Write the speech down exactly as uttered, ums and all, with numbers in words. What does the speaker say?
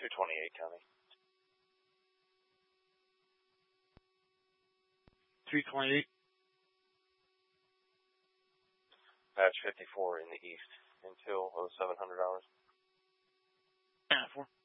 two twenty-eight, County. two twenty-eight. Patch fifty-four in the east until oh seven hundred hours. Yeah, four.